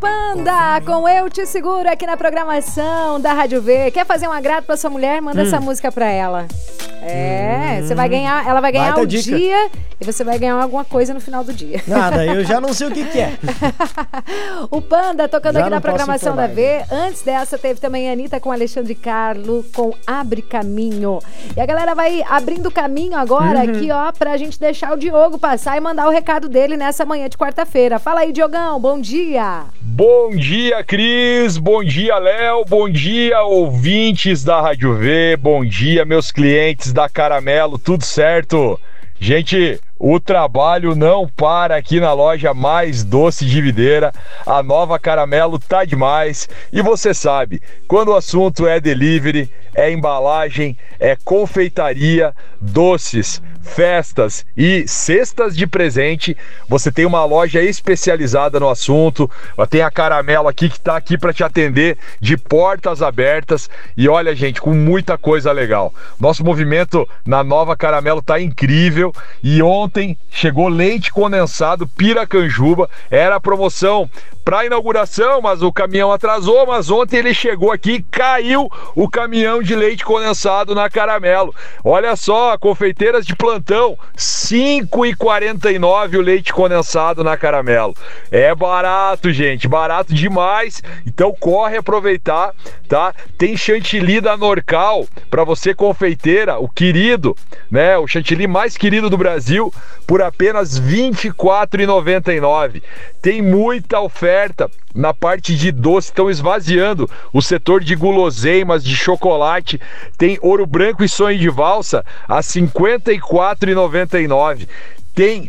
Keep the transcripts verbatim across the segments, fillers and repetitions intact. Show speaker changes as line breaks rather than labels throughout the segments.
Panda, com Eu Te Seguro aqui na programação da Rádio V. Quer fazer um agrado pra sua mulher? Manda hum. essa música pra ela. É, hum. você vai ganhar, ela vai ganhar Baita o dica. dia e você vai ganhar alguma coisa no final do dia.
Nada, eu já não sei o que que é.
O Panda tocando já aqui na programação da V. Antes dessa teve também a Anitta com Alexandre Carlo com Abre Caminho. E a galera vai abrindo caminho agora uhum. aqui, ó, pra gente deixar o Diogo passar e mandar o recado dele nessa manhã de quarta-feira. Fala aí, Diogão, bom dia.
Bom dia, Cris, bom dia, Léo, bom dia, ouvintes da Rádio V, bom dia, meus clientes da Caramelo, tudo certo? Gente, o trabalho não para aqui na loja mais doce de Videira. A nova Caramelo tá demais. E você sabe, quando o assunto é delivery, é embalagem, é confeitaria, doces, festas e cestas de presente, você tem uma loja especializada no assunto. Tem a Caramelo aqui que tá aqui para te atender de portas abertas. E olha, gente, com muita coisa legal. Nosso movimento na nova Caramelo tá incrível. E ontem chegou leite condensado Piracanjuba. Era a promoção para inauguração, mas o caminhão atrasou, mas ontem ele chegou aqui e caiu o caminhão de leite condensado na Caramelo. Olha só, confeiteiras de plantão, cinco reais e quarenta e nove centavos o leite condensado na Caramelo. É barato, gente, barato demais. Então corre aproveitar, tá? Tem chantilly da Norcal para você confeiteira, o querido, né? O chantilly mais querido do Brasil por apenas vinte e quatro reais e noventa e nove centavos. Tem muita oferta na parte de doce, estão esvaziando o setor de guloseimas, de chocolate. Tem Ouro Branco e Sonho de Valsa a cinquenta e quatro reais e noventa e nove centavos. Tem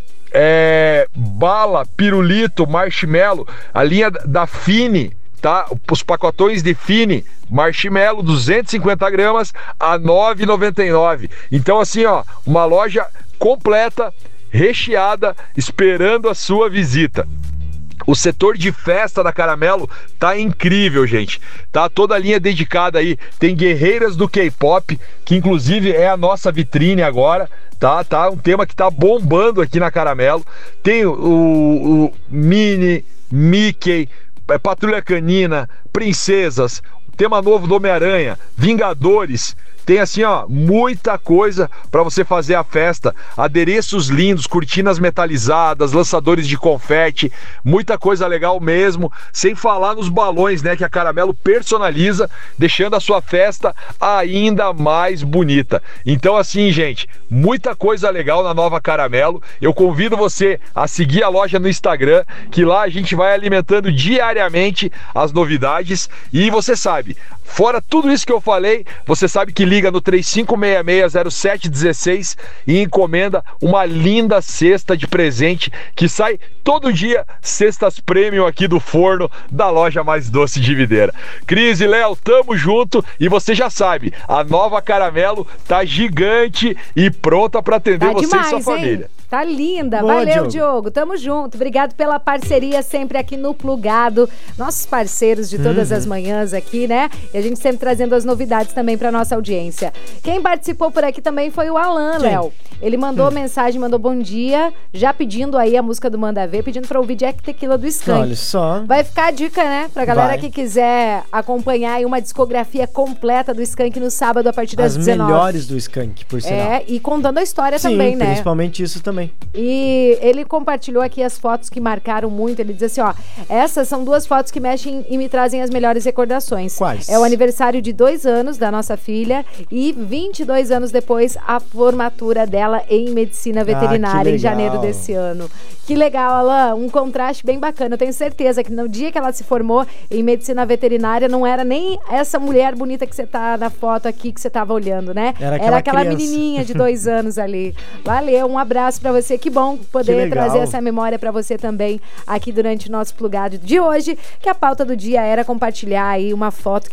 é, bala, pirulito, marshmallow, a linha da Fini, tá? Os pacotões de Fini, marshmallow, duzentos e cinquenta gramas a nove reais e noventa e nove centavos. Então assim, ó, uma loja completa, recheada, esperando a sua visita. O setor de festa da Caramelo tá incrível, gente. Tá toda a linha dedicada aí. Tem guerreiras do K-pop, que inclusive é a nossa vitrine agora. Tá, tá, um tema que tá bombando aqui na Caramelo. Tem o, o, o Minnie, Mickey, Patrulha Canina, Princesas, tema novo do Homem-Aranha, Vingadores. Tem assim, ó, muita coisa para você fazer a festa. Adereços lindos, cortinas metalizadas, lançadores de confete, muita coisa legal mesmo. Sem falar nos balões, né, que a Caramelo personaliza, deixando a sua festa ainda mais bonita. Então assim, gente, muita coisa legal na nova Caramelo. Eu convido você a seguir a loja no Instagram, que lá a gente vai alimentando diariamente as novidades. E você sabe, fora tudo isso que eu falei, você sabe que liga no três cinco seis seis, zero sete um seis e encomenda uma linda cesta de presente que sai todo dia, cestas premium aqui do forno da loja mais doce de Videira. Cris e Léo, tamo junto e você já sabe, a nova Caramelo tá gigante e pronta para atender tá você demais, e sua família.
Hein? Tá linda,
Boa,
valeu
Diogo.
Diogo, tamo junto, obrigado pela parceria sempre aqui no Plugado, nossos parceiros de todas uhum. as manhãs aqui, né? E a gente sempre trazendo as novidades também pra nossa audiência. Quem participou por aqui também foi o Alan, Léo. Ele mandou hum. mensagem, mandou bom dia, já pedindo aí a música do Manda Ver, pedindo pra ouvir Jack Tequila do Skank.
Olha só.
Vai ficar a dica, né? Pra galera
Vai.
que quiser acompanhar aí uma discografia completa do Skank no sábado a partir das
As
dezenove.
As melhores do Skank, por sinal.
É, e contando a história
Sim,
também, né?
principalmente isso também.
E ele compartilhou aqui as fotos que marcaram muito. Ele diz assim, ó, essas são duas fotos que mexem e me trazem as melhores recordações.
Quais?
É o aniversário de dois anos da nossa filha e vinte e dois anos depois a formatura dela em medicina veterinária
ah,
em janeiro desse ano. Que legal, Alan, um contraste bem bacana. Eu tenho certeza que no dia que ela se formou em medicina veterinária não era nem essa mulher bonita que você tá na foto aqui que você tava olhando, né?
Era aquela,
era aquela
criança.
menininha de dois anos ali. Valeu, um abraço pra você. Que bom poder trazer essa memória pra você também aqui durante o nosso plugado de hoje, que a pauta do dia era compartilhar aí uma foto